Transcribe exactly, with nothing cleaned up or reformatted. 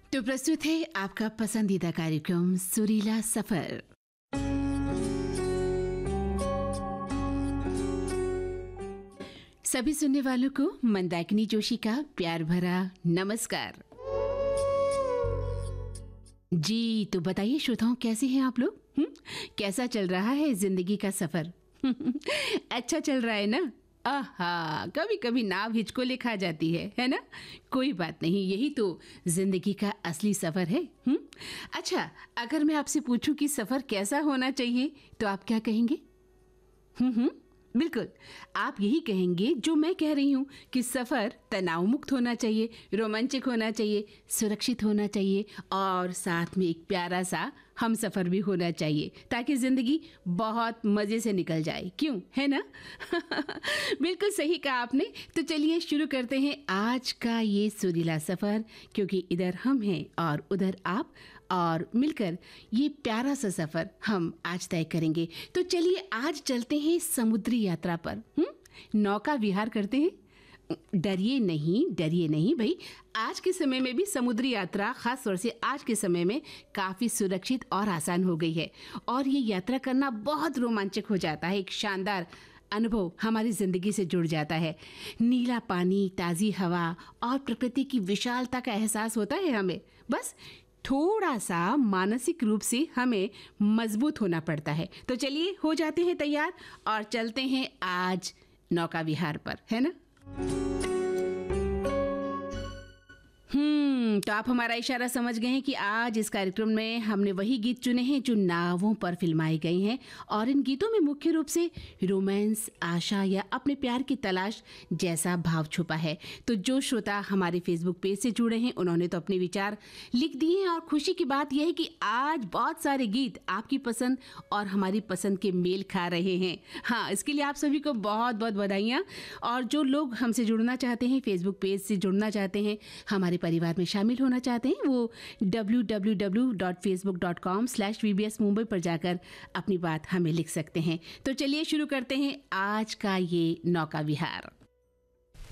तो प्रस्तुत है आपका पसंदीदा कार्यक्रम सुरीला सफर। सभी सुनने वालों को मंदाकिनी जोशी का प्यार भरा नमस्कार। जी तो बताइए श्रोताओं, कैसे हैं आप लोग? हुँ? कैसा चल रहा है जिंदगी का सफर? अच्छा चल रहा है ना? आहा, कभी कभी नाव हिचकोले खा जाती है है ना? कोई बात नहीं, यही तो जिंदगी का असली सफर है। हुँ? अच्छा, अगर मैं आपसे पूछूं कि सफर कैसा होना चाहिए तो आप क्या कहेंगे? हम्म हम्म बिल्कुल, आप यही कहेंगे जो मैं कह रही हूँ कि सफ़र तनाव मुक्त होना चाहिए, रोमांचक होना चाहिए, सुरक्षित होना चाहिए और साथ में एक प्यारा सा हम सफ़र भी होना चाहिए ताकि ज़िंदगी बहुत मज़े से निकल जाए। क्यों, है ना? बिल्कुल सही कहा आपने। तो चलिए शुरू करते हैं आज का ये सुरीला सफ़र, क्योंकि इधर हम हैं और उधर आप, और मिलकर ये प्यारा सा सफ़र हम आज तय करेंगे। तो चलिए आज चलते हैं समुद्री यात्रा पर। हुँ? नौका विहार करते हैं। डरिए नहीं, डरिए नहीं भाई, आज के समय में भी समुद्री यात्रा, खास तौर से आज के समय में काफ़ी सुरक्षित और आसान हो गई है और ये यात्रा करना बहुत रोमांचक हो जाता है। एक शानदार अनुभव हमारी ज़िंदगी से जुड़ जाता है। नीला पानी, ताज़ी हवा और प्रकृति की विशालता का एहसास होता है हमें। बस थोड़ा सा मानसिक रूप से हमें मजबूत होना पड़ता है। तो चलिए हो जाते हैं तैयार और चलते हैं आज नौका विहार पर, है ना? हम्म तो आप हमारा इशारा समझ गए हैं कि आज इस कार्यक्रम में हमने वही गीत चुने हैं जो नावों पर फिल्माए गए हैं और इन गीतों में मुख्य रूप से रोमांस, आशा या अपने प्यार की तलाश जैसा भाव छुपा है। तो जो श्रोता हमारे फेसबुक पेज से जुड़े हैं उन्होंने तो अपने विचार लिख दिए हैं और खुशी की बात यह है कि आज बहुत सारे गीत आपकी पसंद और हमारी पसंद के मेल खा रहे हैं। हाँ, इसके लिए आप सभी को बहुत बहुत बधाइयाँ। और जो लोग हमसे जुड़ना चाहते हैं, फेसबुक पेज से जुड़ना चाहते हैं, हमारे परिवार में शामिल होना चाहते हैं, वो W W W dot Facebook dot com slash we B S Mumbai पर जाकर अपनी बात हमें लिख सकते हैं। तो चलिए शुरू करते हैं आज का ये नौका विहार।